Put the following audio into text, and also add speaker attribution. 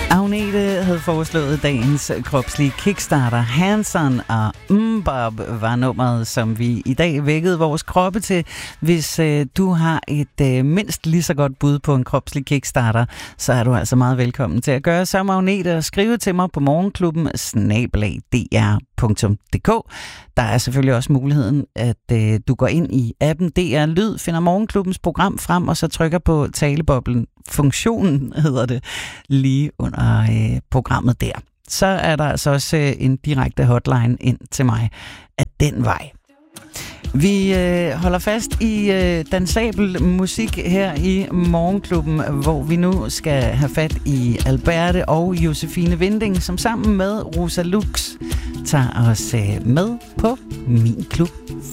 Speaker 1: Agnete havde foreslået dagens kropslige kickstarter. Hanson og Bob var nummeret, som vi i dag vækkede vores kroppe til. Hvis du har et mindst lige så godt bud på en kropslig kickstarter, så er du altså meget velkommen til at gøre som Agnete og skrive til mig på morgenklubben@dr.dk. Der er selvfølgelig også muligheden, at du går ind i appen DR Lyd, finder Morgenklubbens program frem, og så trykker på taleboblen. Funktionen hedder det, lige under programmet der. Så er der altså også en direkte hotline ind til mig af den vej. Vi holder fast i dansabel musik her i Morgenklubben, hvor vi nu skal have fat i Alberte og Josefine Vinding, som sammen med Rosa Lux tager os med på Min Klub